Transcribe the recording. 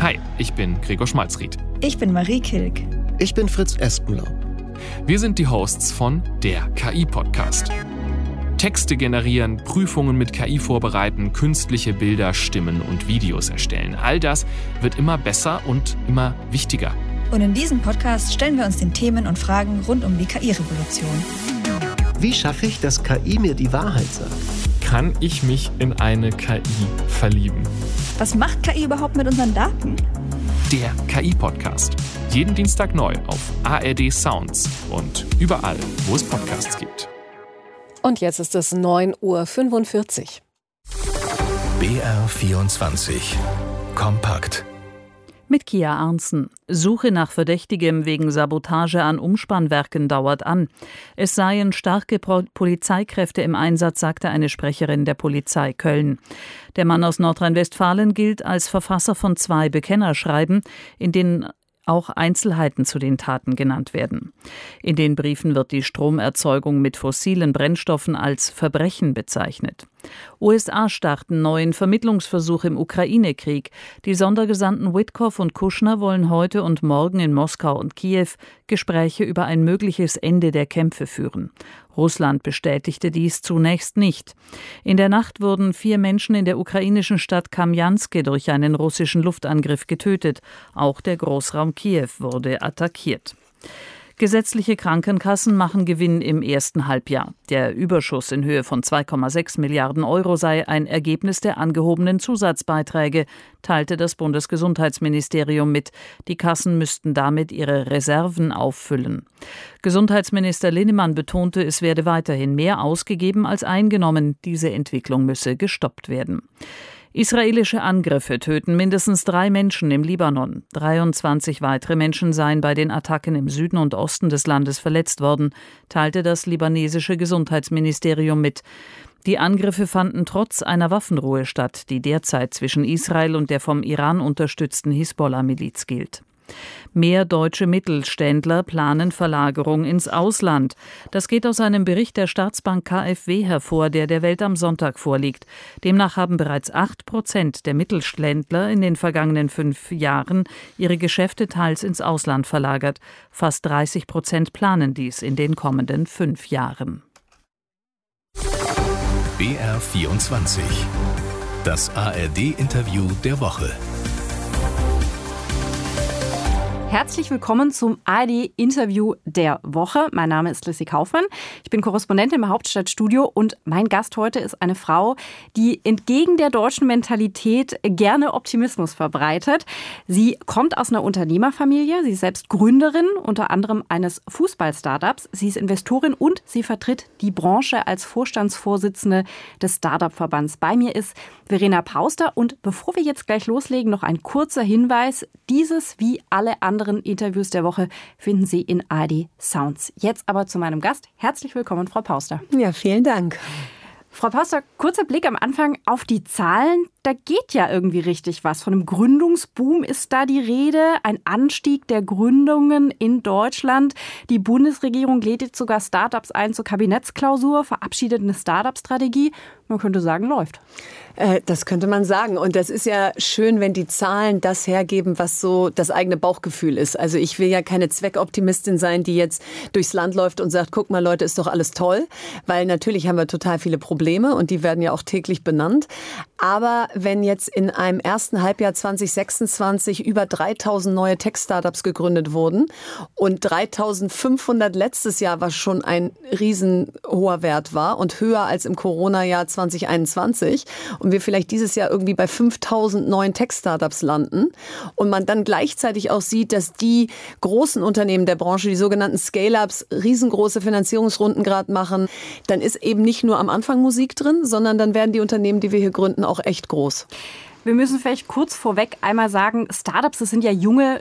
Hi, ich bin Gregor Schmalzried. Ich bin Marie Kilk. Ich bin Fritz Espenlaub. Wir sind die Hosts von der KI-Podcast. Texte generieren, Prüfungen mit KI vorbereiten, künstliche Bilder, Stimmen und Videos erstellen. All das wird immer besser und immer wichtiger. Und in diesem Podcast stellen wir uns den Themen und Fragen rund um die KI-Revolution. Wie schaffe ich, dass KI mir die Wahrheit sagt? Kann ich mich in eine KI verlieben? Was macht KI überhaupt mit unseren Daten? Der KI-Podcast. Jeden Dienstag neu auf ARD Sounds und überall, wo es Podcasts gibt. Und jetzt ist es 9:45 Uhr. BR24 Kompakt. Mit Kia Arntzen. Suche nach Verdächtigem wegen Sabotage an Umspannwerken dauert an. Es seien starke Polizeikräfte im Einsatz, sagte eine Sprecherin der Polizei Köln. Der Mann aus Nordrhein-Westfalen gilt als Verfasser von 2 Bekennerschreiben, in denen auch Einzelheiten zu den Taten genannt werden. In den Briefen wird die Stromerzeugung mit fossilen Brennstoffen als Verbrechen bezeichnet. USA starten neuen Vermittlungsversuch im Ukraine-Krieg. Die Sondergesandten Witkoff und Kushner wollen heute und morgen in Moskau und Kiew Gespräche über ein mögliches Ende der Kämpfe führen. Russland bestätigte dies zunächst nicht. In der Nacht wurden 4 Menschen in der ukrainischen Stadt Kamjanske durch einen russischen Luftangriff getötet. Auch der Großraum Kiew wurde attackiert. Gesetzliche Krankenkassen machen Gewinn im ersten Halbjahr. Der Überschuss in Höhe von 2,6 Milliarden Euro sei ein Ergebnis der angehobenen Zusatzbeiträge, teilte das Bundesgesundheitsministerium mit. Die Kassen müssten damit ihre Reserven auffüllen. Gesundheitsminister Linnemann betonte, es werde weiterhin mehr ausgegeben als eingenommen. Diese Entwicklung müsse gestoppt werden. Israelische Angriffe töten mindestens 3 Menschen im Libanon. 23 weitere Menschen seien bei den Attacken im Süden und Osten des Landes verletzt worden, teilte das libanesische Gesundheitsministerium mit. Die Angriffe fanden trotz einer Waffenruhe statt, die derzeit zwischen Israel und der vom Iran unterstützten Hisbollah-Miliz gilt. Mehr deutsche Mittelständler planen Verlagerung ins Ausland. Das geht aus einem Bericht der Staatsbank KfW hervor, der der Welt am Sonntag vorliegt. Demnach haben bereits 8% der Mittelständler in den vergangenen 5 Jahren ihre Geschäfte teils ins Ausland verlagert. Fast 30% planen dies in den kommenden 5 Jahren. BR24 Das ARD-Interview der Woche. Herzlich willkommen zum ARD-Interview der Woche. Mein Name ist Lissy Kaufmann. Ich bin Korrespondentin im Hauptstadtstudio und mein Gast heute ist eine Frau, die entgegen der deutschen Mentalität gerne Optimismus verbreitet. Sie kommt aus einer Unternehmerfamilie. Sie ist selbst Gründerin, unter anderem eines Fußball-Startups. Sie ist Investorin und sie vertritt die Branche als Vorstandsvorsitzende des Startup-Verbands. Bei mir ist Verena Pauster. Und bevor wir jetzt gleich loslegen, noch ein kurzer Hinweis. Dieses wie alle anderen Interviews der Woche finden Sie in ARD Sounds. Jetzt aber zu meinem Gast. Herzlich willkommen, Frau Pauster. Ja, vielen Dank. Frau Pauster, kurzer Blick am Anfang auf die Zahlen. Da geht ja irgendwie richtig was. Von einem Gründungsboom ist da die Rede. Ein Anstieg der Gründungen in Deutschland. Die Bundesregierung lädt jetzt sogar Startups ein zur Kabinettsklausur, verabschiedet eine Startup-Strategie. Man könnte sagen, läuft. Das könnte man sagen. Und das ist ja schön, wenn die Zahlen das hergeben, was so das eigene Bauchgefühl ist. Also ich will ja keine Zweckoptimistin sein, die jetzt durchs Land läuft und sagt, guck mal Leute, ist doch alles toll. Weil natürlich haben wir total viele Probleme und die werden ja auch täglich benannt. Aber wenn jetzt in einem ersten Halbjahr 2026 über 3.000 neue Tech-Startups gegründet wurden und 3.500 letztes Jahr, was schon ein riesen hoher Wert war und höher als im Corona-Jahr 2021 und wir vielleicht dieses Jahr irgendwie bei 5.000 neuen Tech-Startups landen und man dann gleichzeitig auch sieht, dass die großen Unternehmen der Branche, die sogenannten Scale-Ups, riesengroße Finanzierungsrunden gerade machen, dann ist eben nicht nur am Anfang Musik drin, sondern dann werden die Unternehmen, die wir hier gründen, auch echt groß. Wir müssen vielleicht kurz vorweg einmal sagen, Startups, das sind ja junge